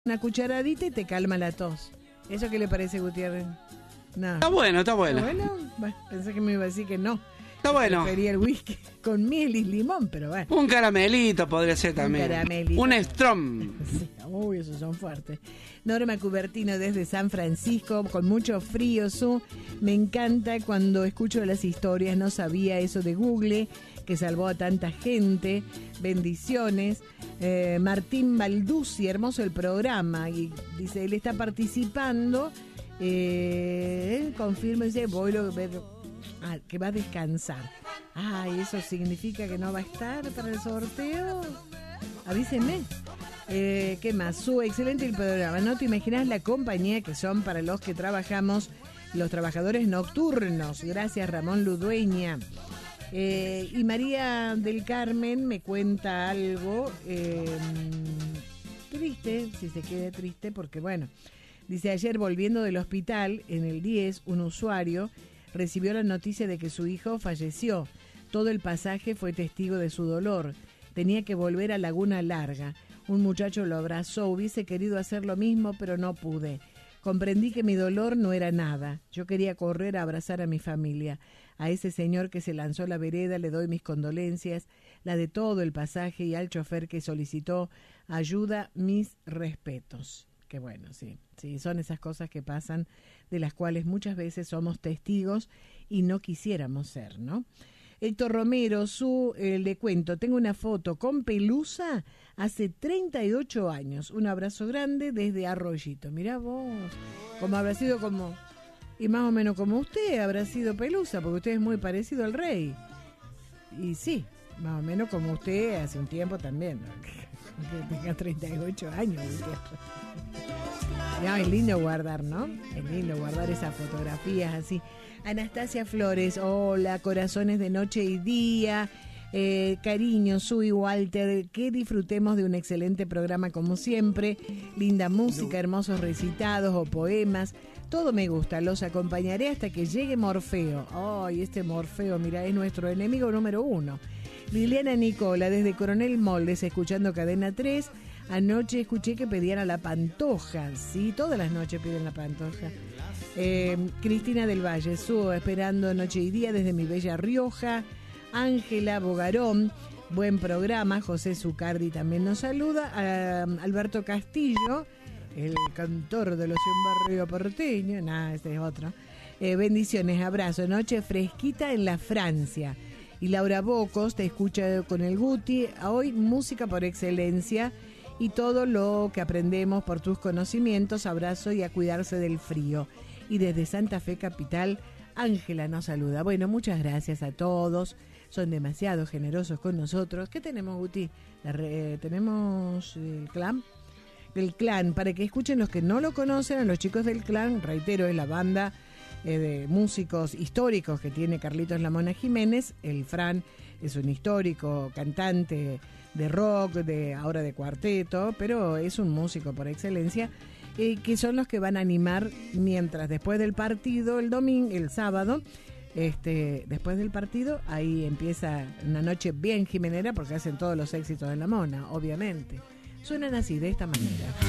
una cucharadita y te calma la tos. ¿Eso qué le parece, Gutiérrez? No. Está bueno, está bueno. ¿Está bueno? Bueno, pensé que me iba a decir que no. Está bueno. Prefería el whisky con miel y limón, pero bueno. Un caramelito podría ser también. Un caramelito. Un Strom. Sí, uy, esos son fuertes. Norma Cubertino desde San Francisco, con mucho frío, me encanta cuando escucho las historias, no sabía eso de Google, que salvó a tanta gente, bendiciones. Martín Balduzzi, hermoso el programa, y dice, él está participando, confirma, dice, voy a ver, que va a descansar. Y eso significa que no va a estar para el sorteo. Avísenme. ¿Qué más? Excelente el programa. No te imaginas la compañía que son para los que trabajamos, los trabajadores nocturnos. Gracias, Ramón Ludueña. Y María del Carmen me cuenta algo triste, si se quede triste, porque bueno, dice, ayer volviendo del hospital, en el 10, un usuario recibió la noticia de que su hijo falleció. Todo el pasaje fue testigo de su dolor. Tenía que volver a Laguna Larga. Un muchacho lo abrazó, hubiese querido hacer lo mismo, pero no pude. Comprendí que mi dolor no era nada. Yo quería correr a abrazar a mi familia. A ese señor que se lanzó a la vereda le doy mis condolencias, la de todo el pasaje, y al chofer que solicitó ayuda, mis respetos. Qué bueno, sí, son esas cosas que pasan, de las cuales muchas veces somos testigos y no quisiéramos ser, ¿no? Héctor Romero, le cuento, tengo una foto con Pelusa hace 38 años. Un abrazo grande desde Arroyito. Mirá vos, como habrá sido como, y más o menos como usted habrá sido Pelusa, porque usted es muy parecido al rey. Y sí, más o menos como usted hace un tiempo también, ¿no? Que tenga 38 años. No, es lindo guardar, ¿no? Es lindo guardar esas fotografías así. Anastasia Flores, hola, corazones de noche y día, cariño, y Walter, que disfrutemos de un excelente programa como siempre, linda música, hermosos recitados o poemas, todo me gusta, los acompañaré hasta que llegue Morfeo. Ay, este Morfeo, mira, es nuestro enemigo número 1. Liliana Nicola, desde Coronel Moldes, escuchando Cadena 3, anoche escuché que pedían a la Pantoja, sí, todas las noches piden la Pantoja. Cristina del Valle, esperando noche y día desde mi bella Rioja. Ángela Bogarón, buen programa. José Zucardi también nos saluda. Alberto Castillo, el cantor de los Un Barrio Porteño, este es otro. Bendiciones, abrazo, noche fresquita en la Francia. Y Laura Bocos te escucha con el Guti. Hoy música por excelencia y todo lo que aprendemos por tus conocimientos. Abrazo y a cuidarse del frío. Y desde Santa Fe Capital, Ángela nos saluda. Bueno, muchas gracias a todos. Son demasiado generosos con nosotros. ¿Qué tenemos, Guti? Tenemos el clan. El clan, para que escuchen los que no lo conocen, a los chicos del clan, reitero, es la banda de músicos históricos que tiene Carlitos La Mona Jiménez. El Fran es un histórico cantante de rock, ahora de cuarteto, pero es un músico por excelencia, que son los que van a animar mientras después del partido, el sábado, después del partido, ahí empieza una noche bien jimenera porque hacen todos los éxitos de La Mona, obviamente. Suenan así, de esta manera.